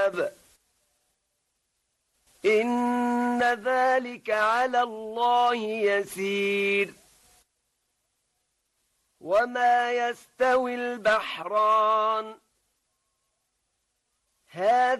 حساب إن ذلك على الله يسير وما يستوي البحران هذا